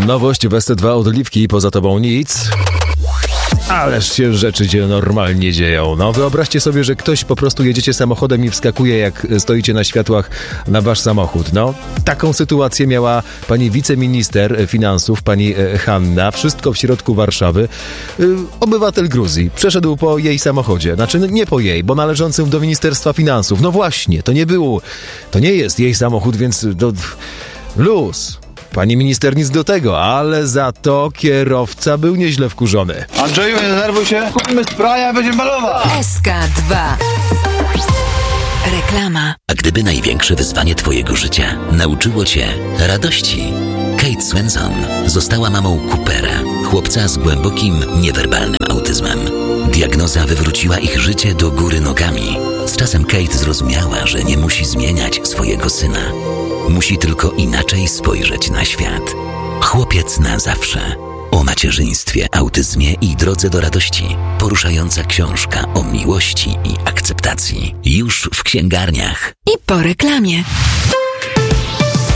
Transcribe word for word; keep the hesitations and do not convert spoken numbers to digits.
Nowość w S T dwa od Oliwki, poza tobą nic. Ależ się rzeczy się normalnie dzieją. No wyobraźcie sobie, że ktoś po prostu jedziecie samochodem i wskakuje, jak stoicie na światłach, na wasz samochód. No, taką sytuację miała pani wiceminister finansów, pani Hanna. Wszystko w środku Warszawy. Obywatel Gruzji przeszedł po jej samochodzie. Znaczy nie po jej, bo należącym do Ministerstwa Finansów. No właśnie, to nie było, to nie jest jej samochód, więc do, luz. Pani minister nic do tego, ale za to kierowca był nieźle wkurzony. Andrzeju, nie denerwuj się, kupimy spraja, będziemy malować. S K dwa. Reklama. A gdyby największe wyzwanie twojego życia nauczyło cię radości? Kate Swenson została mamą Coopera, chłopca z głębokim, niewerbalnym autyzmem. Diagnoza wywróciła ich życie do góry nogami. Z czasem Kate zrozumiała, że nie musi zmieniać swojego syna. Musi tylko inaczej spojrzeć na świat. Chłopiec na zawsze. O macierzyństwie, autyzmie i drodze do radości. Poruszająca książka o miłości i akceptacji. Już w księgarniach. I po reklamie.